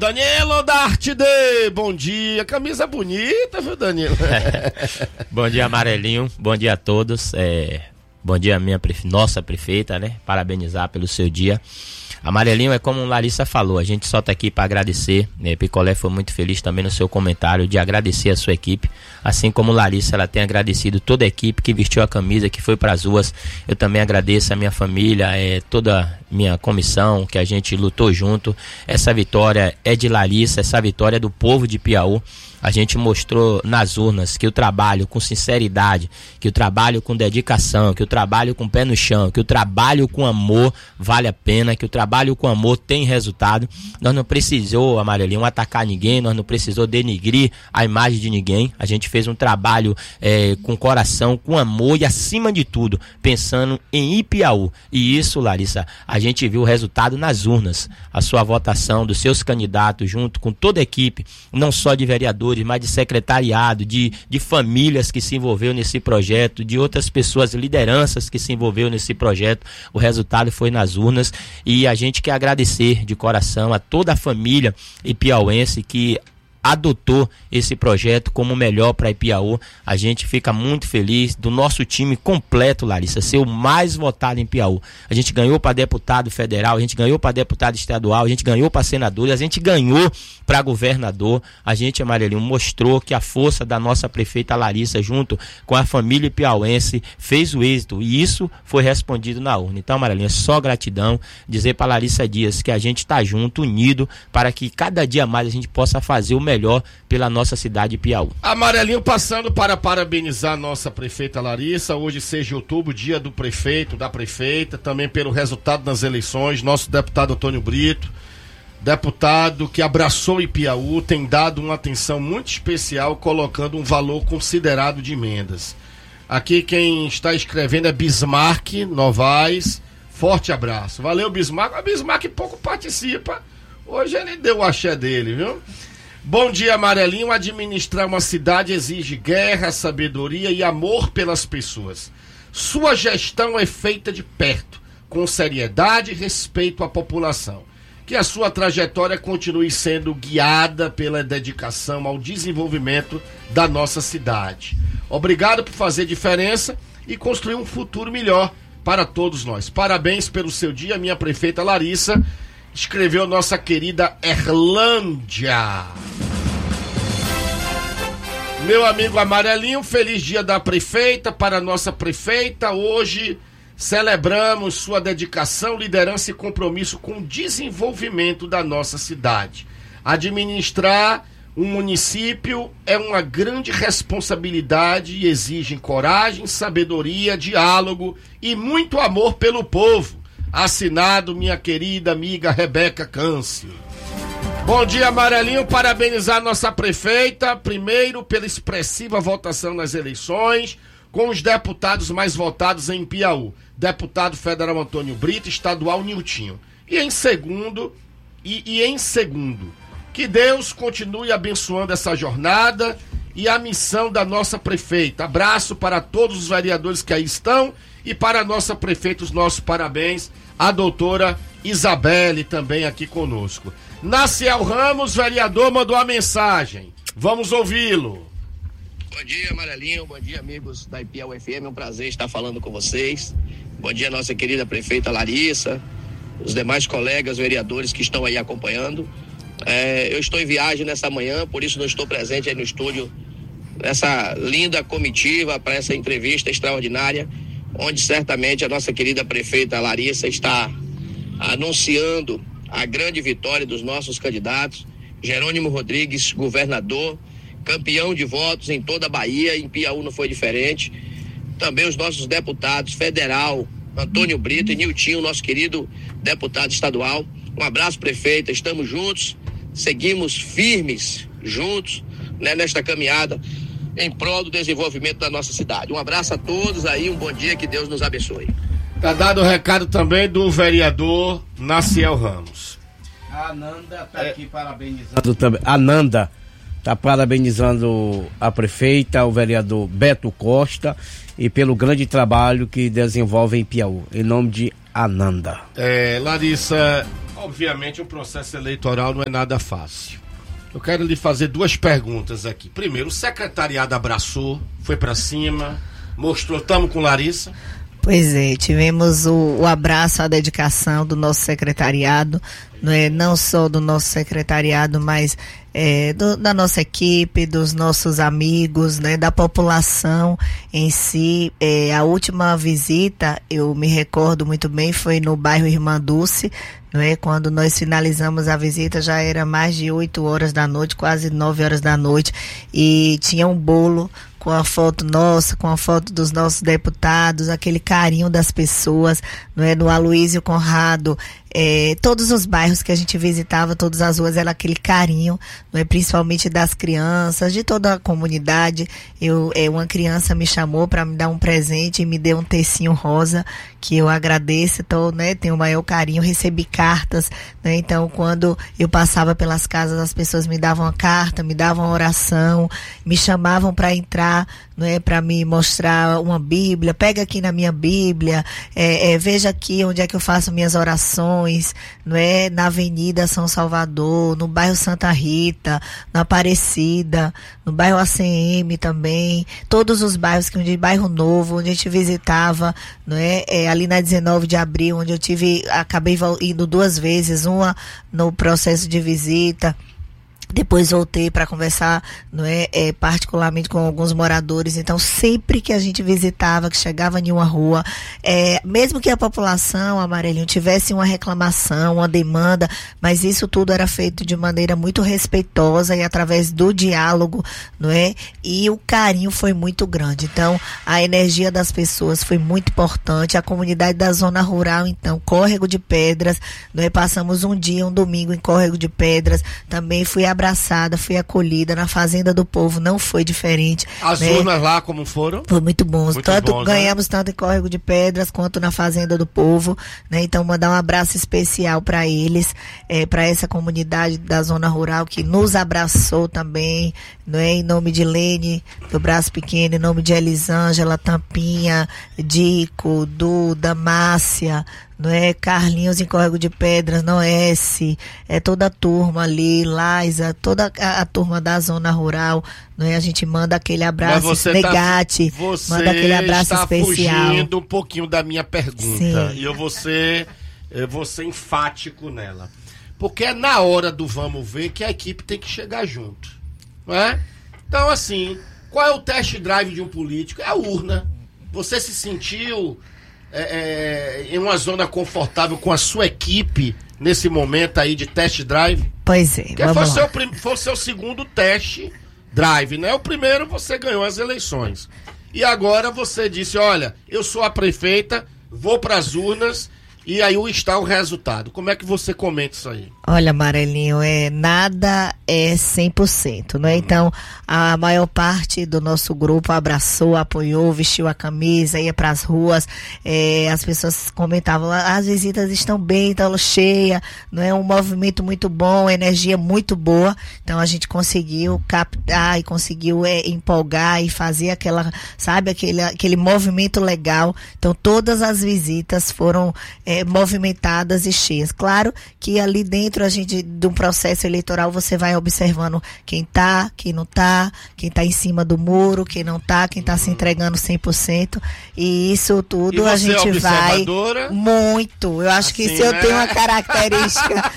Danilo da Arte D, bom dia, camisa bonita, viu, Danilo? Bom dia, Amarelinho, bom dia a todos, bom dia nossa prefeita, né, parabenizar pelo seu dia. Amarelinho, é como Larissa falou, a gente só tá aqui para agradecer, né? Picolé foi muito feliz também no seu comentário de agradecer a sua equipe, assim como Larissa, ela tem agradecido toda a equipe que vestiu a camisa, que foi para as ruas. Eu também agradeço a minha família, toda a minha comissão, que a gente lutou junto. Essa vitória é de Larissa, essa vitória é do povo de Piauí. A gente mostrou nas urnas que o trabalho com sinceridade, que o trabalho com dedicação, que o trabalho com pé no chão, que o trabalho com amor vale a pena, que o trabalho com amor tem resultado. Nós não precisou, Amarelinho, atacar ninguém, nós não precisou denigrir a imagem de ninguém. A gente fez um trabalho com coração, com amor e, acima de tudo, pensando em Ipiaú. E isso, Larissa, a gente viu o resultado nas urnas. A sua votação dos seus candidatos, junto com toda a equipe, não só de vereadores, mas de secretariado, de famílias que se envolveu nesse projeto, de outras pessoas, lideranças que se envolveu nesse projeto. O resultado foi nas urnas e a gente quer agradecer de coração a toda a família ipiauense que adotou esse projeto como o melhor para Ipiaú. A gente fica muito feliz do nosso time completo, Larissa, ser o mais votado em Piauí. A gente ganhou para deputado federal, a gente ganhou para deputado estadual, a gente ganhou para senador, a gente ganhou para governador. A gente, Amarelinho, mostrou que a força da nossa prefeita Larissa, junto com a família piauense, fez o êxito, e isso foi respondido na urna. Então, Amarelinho, é só gratidão, dizer para Larissa Dias que a gente está junto, unido, para que cada dia mais a gente possa fazer o melhor pela nossa cidade de Piauí. Amarelinho, passando para parabenizar a nossa prefeita Larissa, hoje 6 de outubro, dia do prefeito, da prefeita, também pelo resultado das eleições, nosso deputado Antônio Brito, deputado que abraçou Ipiaú, tem dado uma atenção muito especial, colocando um valor considerado de emendas. Aqui quem está escrevendo é Bismarck Novaes, forte abraço. Valeu, Bismarck. A Bismarck pouco participa, hoje ele deu o axé dele, viu? Bom dia, Amarelinho. Administrar uma cidade exige guerra, sabedoria e amor pelas pessoas. Sua gestão é feita de perto, com seriedade e respeito à população. Que a sua trajetória continue sendo guiada pela dedicação ao desenvolvimento da nossa cidade. Obrigado por fazer diferença e construir um futuro melhor para todos nós. Parabéns pelo seu dia, minha prefeita Larissa. Escreveu nossa querida Erlândia. Meu amigo Amarelinho, feliz dia da prefeita para a nossa prefeita. Hoje celebramos sua dedicação, liderança e compromisso com o desenvolvimento da nossa cidade. Administrar um município é uma grande responsabilidade e exige coragem, sabedoria, diálogo e muito amor pelo povo. Assinado minha querida amiga Rebeca Câncio. Bom dia, Amarelinho, parabenizar nossa prefeita, primeiro pela expressiva votação nas eleições, com os deputados mais votados em Piauí, deputado federal Antônio Brito, estadual Niltinho. E em segundo, que Deus continue abençoando essa jornada e a missão da nossa prefeita. Abraço para todos os vereadores que aí estão e para a nossa prefeita, os nossos parabéns, a doutora Isabelle também aqui conosco. Naciel Ramos, vereador, mandou a mensagem. Vamos ouvi-lo. Bom dia, Amarelinho, bom dia, amigos da Ipiaú FM, é um prazer estar falando com vocês. Bom dia, nossa querida prefeita Larissa, os demais colegas vereadores que estão aí acompanhando. Eu estou em viagem nessa manhã, por isso não estou presente aí no estúdio, nessa linda comitiva para essa entrevista extraordinária, onde certamente a nossa querida prefeita Larissa está anunciando a grande vitória dos nossos candidatos. Jerônimo Rodrigues, governador, campeão de votos em toda a Bahia, em Piauí não foi diferente. Também os nossos deputados federal, Antônio Brito e Niltinho, nosso querido deputado estadual. Um abraço, prefeita, estamos juntos, seguimos firmes juntos, né, nesta caminhada em prol do desenvolvimento da nossa cidade. Um abraço a todos aí, um bom dia, que Deus nos abençoe. Tá dado o recado também do vereador Naciel Ramos. A Ananda tá aqui parabenizando também. A Ananda tá parabenizando a prefeita, o vereador Beto Costa, e pelo grande trabalho que desenvolve em Piauí. Em nome de Ananda. Larissa, Obviamente o processo eleitoral não é nada fácil. Eu quero lhe fazer 2 perguntas aqui. Primeiro, o secretariado abraçou, foi para cima, mostrou, estamos com Larissa? Pois é, tivemos o abraço, a dedicação do nosso secretariado, não só do nosso secretariado, mas da nossa equipe, dos nossos amigos, da população em si. A última visita, eu me recordo muito bem, foi no bairro Irmã Dulce, quando nós finalizamos a visita, já era mais de 8 horas da noite, quase 9 horas da noite, e tinha um bolo com a foto nossa, com a foto dos nossos deputados, aquele carinho das pessoas, no Aloísio Conrado, todos os bairros que a gente visitava, todas as ruas, era aquele carinho, principalmente das crianças, de toda a comunidade. Uma criança me chamou para me dar um presente e me deu um tecinho rosa, que eu agradeço, então, tenho o maior carinho, recebi cartas, então quando eu passava pelas casas, as pessoas me davam uma carta, me davam uma oração, me chamavam para entrar, para me mostrar uma Bíblia, pega aqui na minha Bíblia, veja aqui onde é que eu faço minhas orações, na Avenida São Salvador, no bairro Santa Rita, na Aparecida, no bairro ACM também, todos os bairros, bairro Novo, onde a gente visitava, ali na 19 de abril, onde eu acabei indo 2 vezes, uma no processo de visita, depois voltei para conversar, particularmente com alguns moradores. Então, sempre que a gente visitava, que chegava em uma rua, mesmo que a população, Amarelinho, tivesse uma reclamação, uma demanda, mas isso tudo era feito de maneira muito respeitosa e através do diálogo, e o carinho foi muito grande. Então, a energia das pessoas foi muito importante. A comunidade da zona rural, então, Córrego de Pedras, passamos um domingo em Córrego de Pedras, também fui abraçada, fui acolhida na Fazenda do Povo, não foi diferente. As urnas lá como foram? Foi muito bons. Ganhamos tanto em Córrego de Pedras quanto na Fazenda do Povo, Então mandar um abraço especial para eles, para essa comunidade da zona rural que nos abraçou também, em nome de Lene, do Braço Pequeno, em nome de Elisângela, Tampinha, Dico, Duda, Márcia, Carlinhos em Córrego de Pedras, Noesse, toda a turma ali, Laisa, toda a turma da zona rural, a gente manda aquele abraço, Negate, manda aquele abraço especial. Você está fugindo um pouquinho da minha pergunta. Sim. E eu vou ser enfático nela. Porque é na hora do vamos ver que a equipe tem que chegar junto, Então, assim, qual é o test drive de um político? É a urna. Você se sentiu em uma zona confortável com a sua equipe nesse momento aí de test drive? Pois é, foi o seu segundo test drive, O primeiro você ganhou as eleições. E agora você disse, olha, eu sou a prefeita, vou para as urnas e aí está o resultado. Como é que você comenta isso aí? Olha, Amarelinho, nada é 100%, Então, a maior parte do nosso grupo abraçou, apoiou, vestiu a camisa, ia para as ruas, as pessoas comentavam, as visitas estão bem, estão cheia, um movimento muito bom, energia muito boa. Então, a gente conseguiu captar e conseguiu empolgar e fazer aquele movimento legal. Então, todas as visitas foram movimentadas e cheias. Claro que ali dentro de um processo eleitoral você vai observando quem tá, quem não tá, quem tá em cima do muro, quem não tá, quem tá se entregando 100%, e isso tudo a gente vai muito. Eu acho que se eu tenho uma característica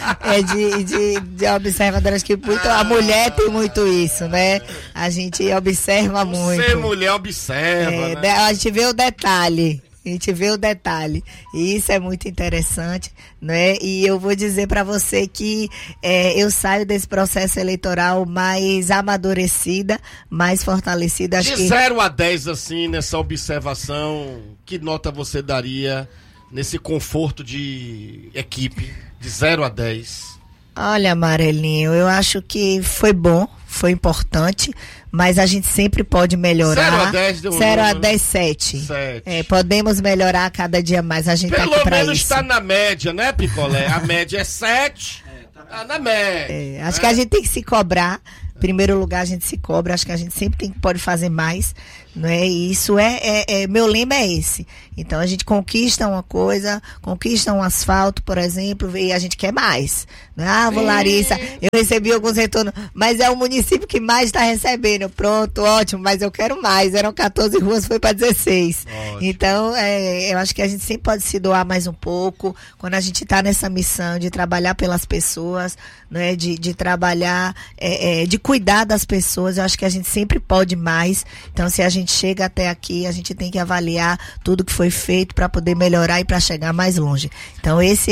de observadora, acho que a mulher tem muito isso, A gente observa muito. Você, mulher, observa, A gente vê o detalhe. A gente vê o detalhe, e isso é muito interessante, E eu vou dizer para você que eu saio desse processo eleitoral mais amadurecida, mais fortalecida. De 0 a 10, assim, nessa observação, que nota você daria nesse conforto de equipe, de 0 a 10? Olha, Amarelinho, eu acho que foi bom, foi importante, mas a gente sempre pode melhorar. 0 a 10 deu 0 a 10, 7. Podemos melhorar cada dia mais, a gente tá aqui pra isso. Pelo menos tá na média, né, Picolé? A média é 7, tá na média. Acho que a gente tem que se cobrar. Em primeiro lugar, a gente se cobra, acho que a gente sempre pode fazer mais, não é? E isso meu lema é esse. Então a gente conquista uma coisa, conquista um asfalto, por exemplo, e a gente quer mais. Não é? Larissa, eu recebi alguns retornos, mas é o município que mais está recebendo. Pronto, ótimo, mas eu quero mais. Eram 14 ruas, foi para 16. Ótimo. Então, eu acho que a gente sempre pode se doar mais um pouco, quando a gente está nessa missão de trabalhar pelas pessoas, né? De trabalhar, de cuidar das pessoas. Eu acho que a gente sempre pode mais. Então, se a gente chega até aqui, a gente tem que avaliar tudo que foi feito para poder melhorar e para chegar mais longe. Então, esse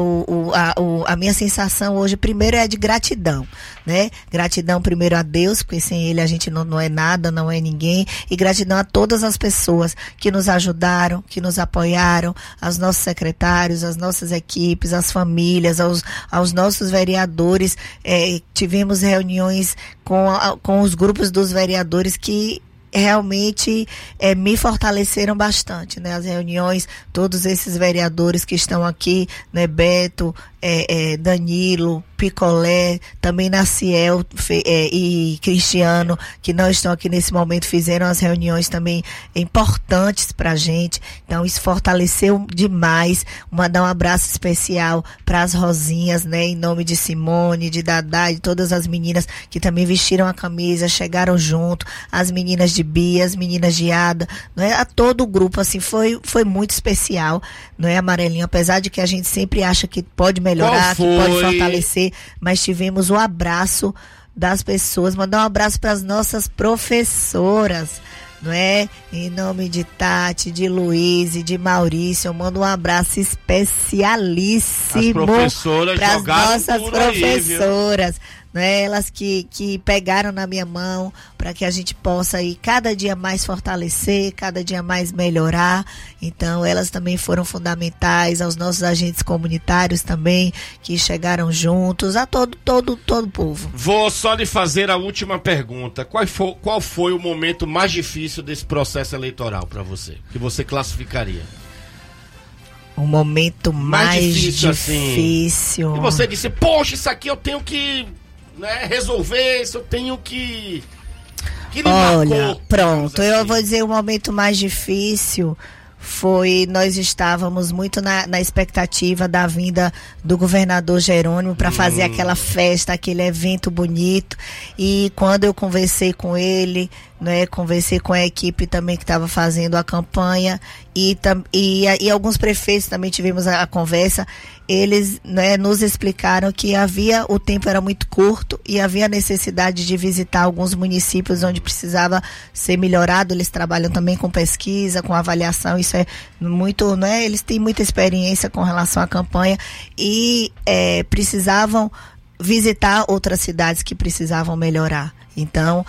a minha sensação hoje, primeiro, é de gratidão, né? Gratidão primeiro a Deus, porque sem Ele a gente não é nada, não é ninguém, e gratidão a todas as pessoas que nos ajudaram, que nos apoiaram, aos nossos secretários, às nossas equipes, às famílias, aos nossos vereadores. Tivemos reuniões com os grupos dos vereadores que realmente me fortaleceram bastante, né? As reuniões, todos esses vereadores que estão aqui, né? Beto, Danilo, Picolé, também Naciel e Cristiano, que não estão aqui nesse momento, fizeram as reuniões também importantes pra gente. Então isso fortaleceu demais. Mandar um abraço especial para as Rosinhas, né? Em nome de Simone, de Dadá, de todas as meninas que também vestiram a camisa, chegaram junto, as meninas de Bia, as meninas de Ada, não é? A todo o grupo, assim, foi muito especial, não é, Amarelinho? Apesar de que a gente sempre acha que pode melhorar, que pode fortalecer, mas tivemos o abraço das pessoas. Mandar um abraço para as nossas professoras, não é? Em nome de Tati, de Luiz e de Maurício, eu mando um abraço especialíssimo para as nossas professoras. Não é? Elas que pegaram na minha mão para que a gente possa aí cada dia mais fortalecer, cada dia mais melhorar. Então elas também foram fundamentais, aos nossos agentes comunitários também, que chegaram juntos, a todo o povo. Vou só lhe fazer a última pergunta. Qual foi o momento mais difícil desse processo eleitoral para você? Que você classificaria? O momento mais difícil. Assim, e você disse, poxa, isso aqui eu tenho que... né, resolver isso, eu tenho que olha, marcou, pronto, assim. Eu vou dizer, o momento mais difícil foi, nós estávamos muito na expectativa da vinda do governador Jerônimo para fazer aquela festa, aquele evento bonito, e quando eu conversei com ele, né, conversei com a equipe também que estava fazendo a campanha, e alguns prefeitos também tivemos a conversa. Eles, né, nos explicaram que o tempo era muito curto e havia necessidade de visitar alguns municípios onde precisava ser melhorado. Eles trabalham também com pesquisa, com avaliação, isso é muito, né, eles têm muita experiência com relação à campanha, e precisavam visitar outras cidades que precisavam melhorar. Então,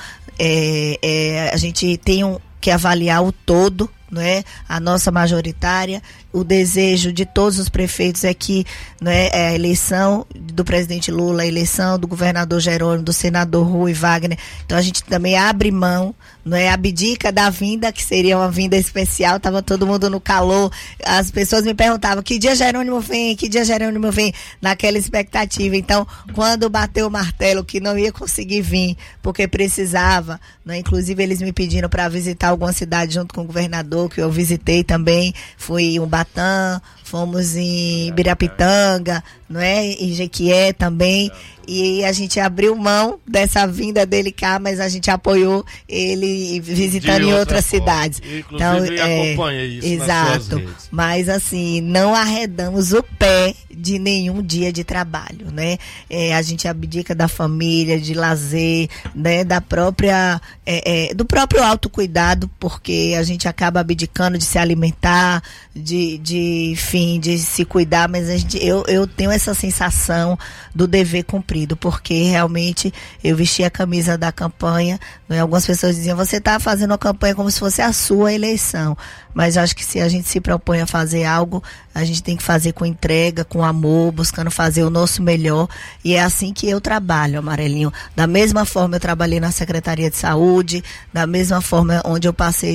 a gente tem que avaliar o todo, não é? A nossa majoritária, o desejo de todos os prefeitos é que, não é, a eleição do presidente Lula, a eleição do governador Jerônimo, do senador Rui Wagner. Então a gente também abre mão, não é, abdica da vinda, que seria uma vinda especial. Tava todo mundo no calor, as pessoas me perguntavam que dia Jerônimo vem, naquela expectativa. Então, quando bateu o martelo que não ia conseguir vir, porque precisava, né? Inclusive eles me pediram para visitar alguma cidade junto com o governador, que eu visitei também, fui em Ubatã, fomos em Ibirapitanga, não é? Em Jequié também, e a gente abriu mão dessa vinda dele cá, mas a gente apoiou ele visitando em outras cidades. Então, acompanha isso. Exato. Mas assim, não arredamos o pé de nenhum dia de trabalho, né? A gente abdica da família, de lazer, né? Da própria, do próprio autocuidado, porque a gente acaba abdicando de se alimentar, de se cuidar, mas eu tenho essa sensação do dever cumprido, porque realmente eu vesti a camisa da campanha, né? Algumas pessoas diziam, você está fazendo a campanha como se fosse a sua eleição, mas eu acho que se a gente se propõe a fazer algo, a gente tem que fazer com entrega, com amor, buscando fazer o nosso melhor, e é assim que eu trabalho, Amarelinho. Da mesma forma eu trabalhei na Secretaria de Saúde, da mesma forma onde eu passei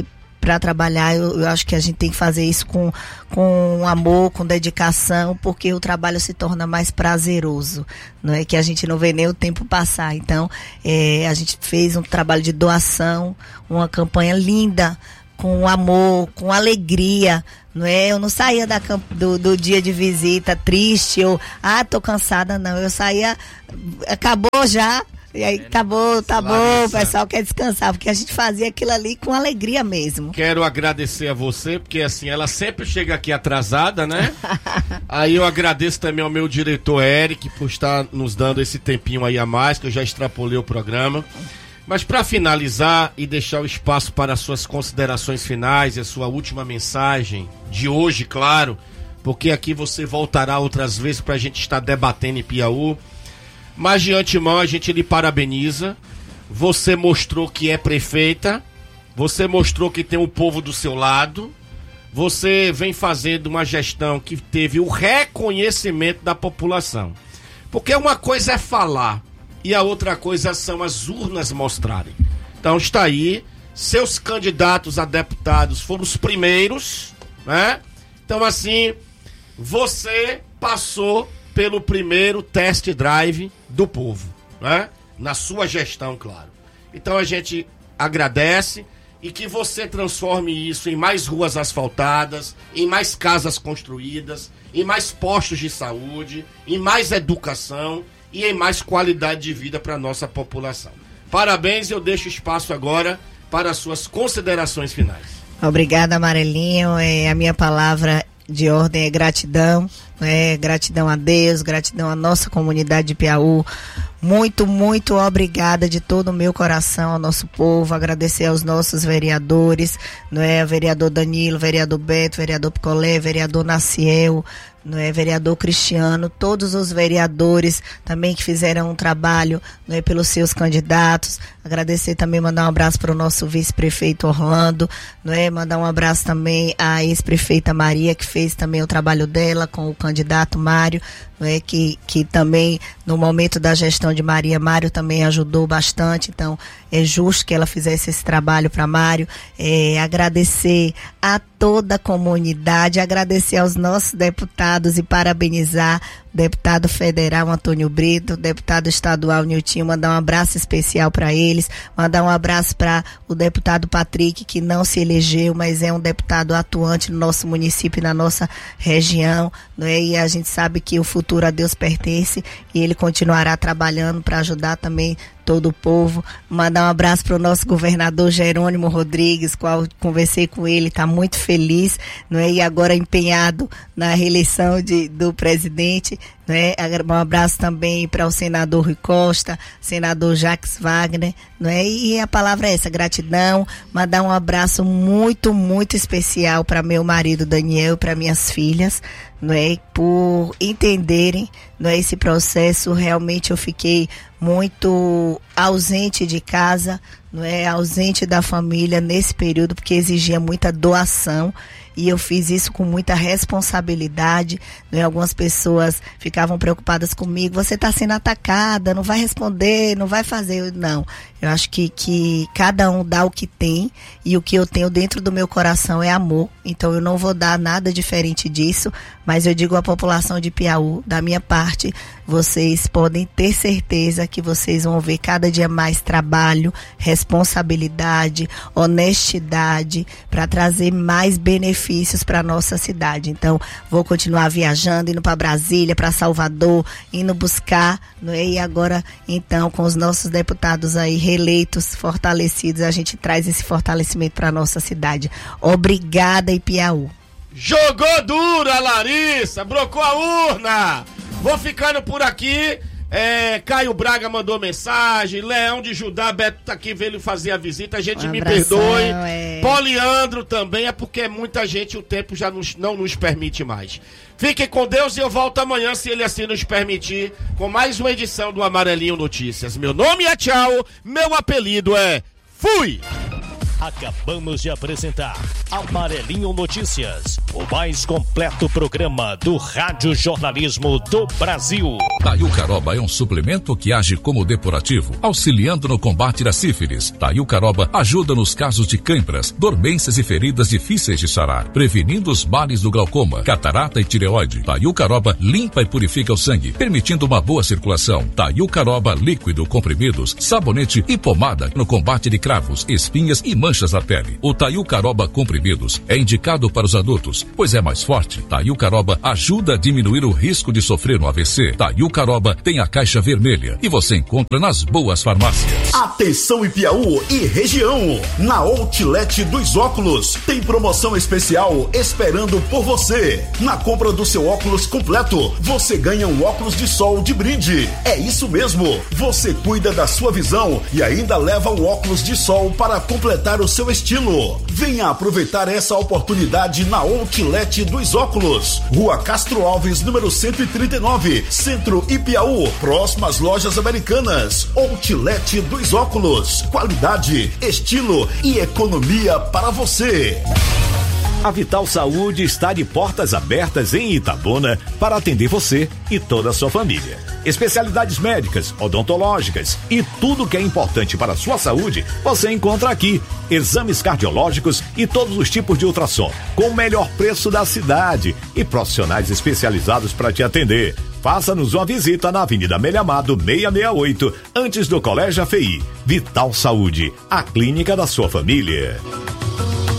para trabalhar, eu acho que a gente tem que fazer isso com amor, com dedicação, porque o trabalho se torna mais prazeroso, não é que a gente não vê nem o tempo passar. Então, a gente fez um trabalho de doação, uma campanha linda, com amor, com alegria, não é? Eu não saía do dia de visita triste, ou, tô cansada, não. Eu saía, acabou já, e aí acabou, tá bom, o pessoal quer descansar, porque a gente fazia aquilo ali com alegria mesmo. Quero agradecer a você, porque assim, ela sempre chega aqui atrasada, né? Aí eu agradeço também ao meu diretor Eric, por estar nos dando esse tempinho aí a mais, que eu já extrapolei o programa. Mas para finalizar e deixar o espaço para as suas considerações finais e a sua última mensagem de hoje, claro, porque aqui você voltará outras vezes para a gente estar debatendo em Piauí. Mas de antemão a gente lhe parabeniza. Você mostrou que é prefeita, você mostrou que tem o povo do seu lado, você vem fazendo uma gestão que teve o reconhecimento da população. Porque uma coisa é falar, e a outra coisa são as urnas mostrarem. Então está aí, seus candidatos a deputados foram os primeiros, né? Então assim, você passou pelo primeiro test drive do povo, né? Na sua gestão, claro. Então a gente agradece e que você transforme isso em mais ruas asfaltadas, em mais casas construídas, em mais postos de saúde, em mais educação e em mais qualidade de vida para a nossa população. Parabéns, eu deixo espaço agora para as suas considerações finais. Obrigada, Amarelinho. A minha palavra de ordem é gratidão, gratidão a Deus, gratidão à nossa comunidade de Piauí. Muito, muito obrigada de todo o meu coração ao nosso povo, agradecer aos nossos vereadores, vereador Danilo, vereador Beto, vereador Picolé, vereador Naciel, vereador Cristiano, todos os vereadores também que fizeram um trabalho pelos seus candidatos. Agradecer também, mandar um abraço para o nosso vice-prefeito Orlando, mandar um abraço também à ex-prefeita Maria, que fez também o trabalho dela com o candidato Mário, que também no momento da gestão de Maria, Mário também ajudou bastante. Então é justo que ela fizesse esse trabalho para Mário. Agradecer a toda a comunidade, agradecer aos nossos deputados e parabenizar o deputado federal Antônio Brito, o deputado estadual Niltinho, mandar um abraço especial para eles, mandar um abraço para o deputado Patrick, que não se elegeu, mas é um deputado atuante no nosso município e na nossa região, e a gente sabe que o futuro a Deus pertence e ele continuará trabalhando para ajudar também todo o povo. Mandar um abraço para o nosso governador Jerônimo Rodrigues, qual conversei com ele, está muito feliz, e agora empenhado na reeleição do presidente. Um abraço também para o senador Rui Costa, senador Jacques Wagner, e a palavra é essa, gratidão. Mandar um abraço muito, muito especial para meu marido Daniel, para minhas filhas, por entenderem esse processo. Realmente eu fiquei muito ausente de casa, ausente da família nesse período, porque exigia muita doação. E eu fiz isso com muita responsabilidade, Algumas pessoas ficavam preocupadas comigo, você está sendo atacada, não vai responder, não vai fazer. Não, eu acho que cada um dá o que tem, e o que eu tenho dentro do meu coração é amor. Então eu não vou dar nada diferente disso, mas eu digo à população de Piauí, da minha parte, vocês podem ter certeza que vocês vão ver cada dia mais trabalho, responsabilidade, honestidade, para trazer mais benefícios para a nossa cidade. Então, vou continuar viajando, indo para Brasília, para Salvador, indo buscar, e agora, então, com os nossos deputados aí reeleitos, fortalecidos, a gente traz esse fortalecimento para a nossa cidade. Obrigada, Ipiaú. Jogou dura, Larissa, brocou a urna. Vou ficando por aqui. Caio Braga mandou mensagem, Leão de Judá, Beto tá aqui, veio fazer a visita, a gente me perdoe. Poliandro também, é porque é muita gente, o tempo já não nos permite mais. Fiquem com Deus e eu volto amanhã, se ele assim nos permitir, com mais uma edição do Amarelinho Notícias. Meu nome é Tchau, meu apelido é Fui! Acabamos de apresentar Amarelinho Notícias, o mais completo programa do rádio jornalismo do Brasil. Taiucaroba é um suplemento que age como depurativo, auxiliando no combate da sífilis. Taiucaroba ajuda nos casos de câimbras, dormências e feridas difíceis de sarar, prevenindo os males do glaucoma, catarata e tireoide. Taiucaroba limpa e purifica o sangue, permitindo uma boa circulação. Taiucaroba líquido, comprimidos, sabonete e pomada no combate de cravos, espinhas e manchas na pele. O Taiucaroba comprimidos é indicado para os adultos, pois é mais forte. Taiucaroba ajuda a diminuir o risco de sofrer um AVC. Taiucaroba tem a caixa vermelha e você encontra nas boas farmácias. Atenção Ipiaú e região, na Outlet dos Óculos tem promoção especial esperando por você. Na compra do seu óculos completo, você ganha um óculos de sol de brinde. É isso mesmo, você cuida da sua visão e ainda leva um óculos de sol para completar o seu estilo. Venha aproveitar essa oportunidade na Outlet dos Óculos, Rua Castro Alves, número 139, Centro Ipiaú, próximo às lojas Americanas. Outlet dos Óculos, qualidade, estilo e economia para você. A Vital Saúde está de portas abertas em Itabuna para atender você e toda a sua família. Especialidades médicas, odontológicas e tudo que é importante para a sua saúde você encontra aqui. Exames cardiológicos e todos os tipos de ultrassom, com o melhor preço da cidade e profissionais especializados para te atender. Faça-nos uma visita na Avenida Melhamado 668, antes do Colégio AFI. Vital Saúde, a clínica da sua família.